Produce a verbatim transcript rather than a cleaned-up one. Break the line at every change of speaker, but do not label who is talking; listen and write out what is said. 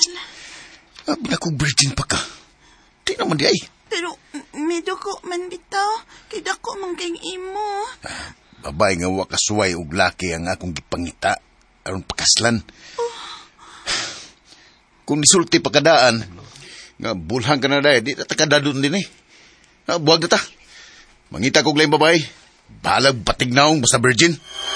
Abi na kong virgin pa ka. Di naman di ay.
Pero may dugo man bitaw. Kaya ko man kayong imo.
Ah, babay nga wakasway og laki ang akong gipangita. Aron pakaslan. Oh. Kung nisulti pagkadaan, nga bulhang ka na dahil, di na takadadun din eh. Ah, buwag na ta. Mangita kong laing babay. Balag batignaong basta virgin.